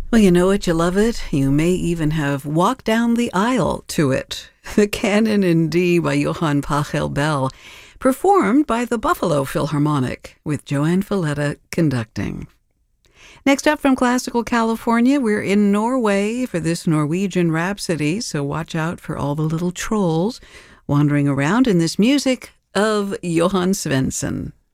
Well, you know it, you love it. You may even have walked down the aisle to it. The Canon in D by Johann Pachelbel, performed by the Buffalo Philharmonic, with Joanne Falletta conducting. Next up from Classical California, we're in Norway for this Norwegian Rhapsody, so watch out for all the little trolls wandering around in this music of Johann Svensson.